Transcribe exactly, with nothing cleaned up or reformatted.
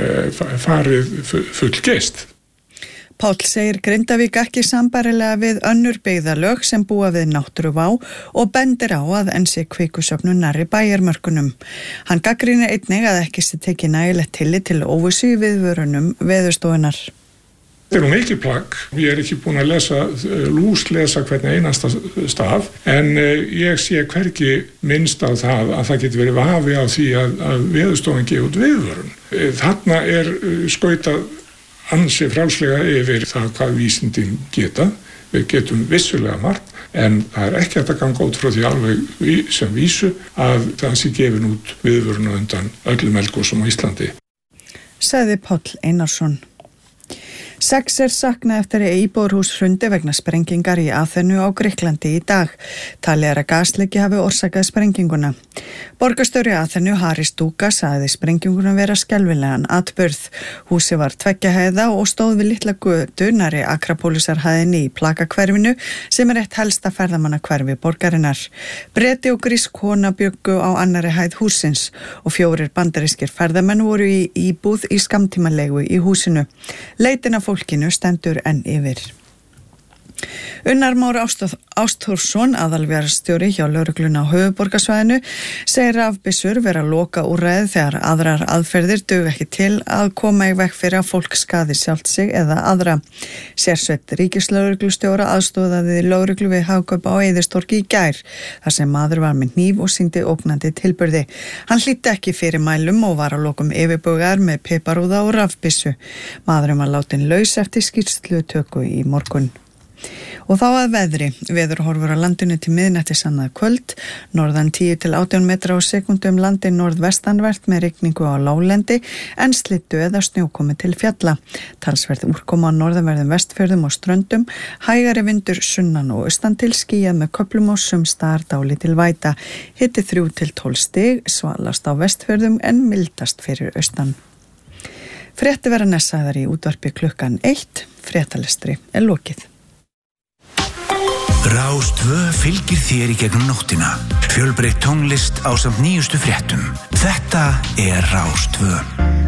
farið full geist. Páll segir Grindavík ekki sambærilega við önnur byggðarlög sem búa við náttúruvá og bendir á að enn sé kvikusöfnun nærri bæjarmörkunum. Hann gagnrýnir einnig að ekki sé tekið nægilegt tillit til óvissu í viðvörunum Veðurstofunnar. Þetta er nú mikið plagg. Ég er ekki búin að lesa, lúslesa hvern einasta staf, en ég sé hvergi minnst á það að það getur verið vafi á því að, að Veðurstofan gefi út viðvörun. Þarna er skautað ansi frálslega yfir það hvað vísindin geta. Við getum vissulega margt, en það er ekki hægt að ganga út frá því alveg sem vísu að það sé gefin út viðvörun undan öllum eldgosum á Íslandi. Sagði Páll Einarsson. Sex er saknað eftir að íbúðarhús hrundi vegna sprengingar í Aþenu á Grikklandi í dag. Talið er að gasleki hafi orsakað sprenginguna. Borgarstjóri Aþenu Haris Dúka sagði sprenginguna vera skelfilegan atburð. Húsi var tveggja hæða og stóð við litla götu nærri Akrapolisarhæðinni í Plakahverfinu sem er eitt helsta ferðamannahverfi borgarinnar. Breti og grísk kona bjuggu á annarri hæð hússins og fjórir bandarískir ferðamenn voru í íbúð í skammtímalegu í húsinu. Leitin af fólkinu stendur enn yfir. Unnar Már Ástþórsson, aðalverkstjóri hjá lögreglunni á höfuðborgarsvæðinu, segir rafbyssur vera loka úrræði þegar aðrar aðferðir duga ekki til að koma í veg fyrir að fólk skaði sjálft sig eða aðra. Sérsveit ríkislögreglustjóra aðstoðaði lögreglu við Hagkaup á Eiðistorgi í gær, þar sem maður var með hníf og sýndi ógnandi tilburði. Hann hlýddi ekki fyrir mælum og var að lokum yfirbugaður með piparúða og rafbyssu. Maðurinn var látin laus eftir skýrslutöku í morgun. Og þá að veðri. Veðurhorfur á landinu til miðnætti annað kvöld, norðan tíu til átján metra á sekundu um landi norðvestanvert með rigningu á láglendi, en slyddu eða snjókomi til fjalla. Talsverð úrkoma á norðanverðum Vestfjörðum og Ströndum, hægari vindur sunnan og austan til, skýjað með köflum og sums staðar dálítil væta. Hiti þrjú til tólf stig, svalast á Vestfjörðum en mildast fyrir austan. Frétti vera nessaðar í útvarpi klukkan eitt, fréttalestri er lokið. Rás tvö fylgir þér í gegnum nóttina. Fjölbreytt tónlist ásamt nýjustu fréttum. Þetta er Rás tvö.